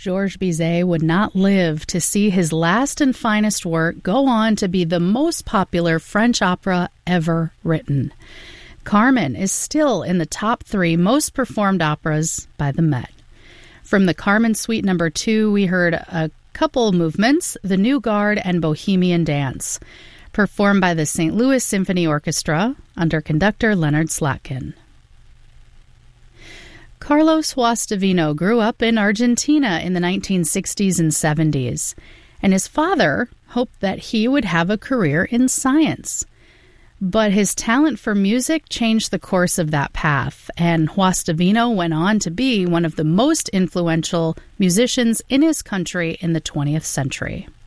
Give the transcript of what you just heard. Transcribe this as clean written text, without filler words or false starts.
Georges Bizet would not live to see his last and finest work go on to be the most popular French opera ever written. Carmen is still in the top 3 most performed operas by the Met. From the Carmen Suite No. 2, we heard a couple movements, The New Guard and Bohemian Dance, performed by the St. Louis Symphony Orchestra under conductor Leonard Slatkin. Carlos Guastavino grew up in Argentina in the 1960s and 70s, and his father hoped that he would have a career in science. But his talent for music changed the course of that path, and Guastavino went on to be one of the most influential musicians in his country in the 20th century.